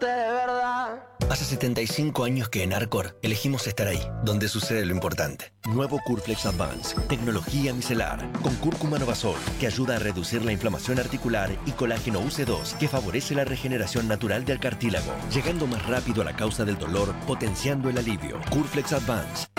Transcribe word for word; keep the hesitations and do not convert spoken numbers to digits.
quererte de verdad. Hace setenta y cinco años que en Arcor elegimos estar ahí, donde sucede lo importante. Nuevo Curflex Advance, tecnología micelar, con cúrcuma Novasol, que ayuda a reducir la inflamación articular, y colágeno U C dos, que favorece la regeneración natural del cartílago, llegando más rápido a la causa del dolor, potenciando el alivio. Curflex Advance,